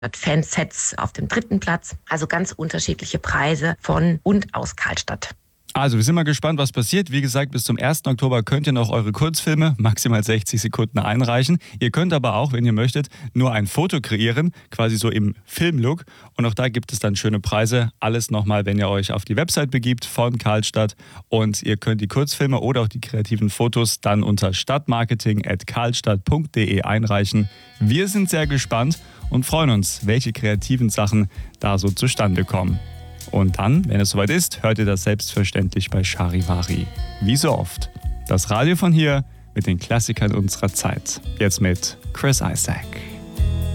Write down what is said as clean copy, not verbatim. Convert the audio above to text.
Fansets auf dem 3. Platz. Also ganz unterschiedliche Preise von und aus Karlstadt. Also, wir sind mal gespannt, was passiert. Wie gesagt, bis zum 1. Oktober könnt ihr noch eure Kurzfilme, maximal 60 Sekunden, einreichen. Ihr könnt aber auch, wenn ihr möchtet, nur ein Foto kreieren, quasi so im Filmlook. Und auch da gibt es dann schöne Preise. Alles nochmal, wenn ihr euch auf die Website begibt von Karlstadt. Und ihr könnt die Kurzfilme oder auch die kreativen Fotos dann unter stadtmarketing@karlstadt.de einreichen. Wir sind sehr gespannt und freuen uns, welche kreativen Sachen da so zustande kommen. Und dann, wenn es soweit ist, hört ihr das selbstverständlich bei Charivari. Wie so oft. Das Radio von hier mit den Klassikern unserer Zeit. Jetzt mit Chris Isaak.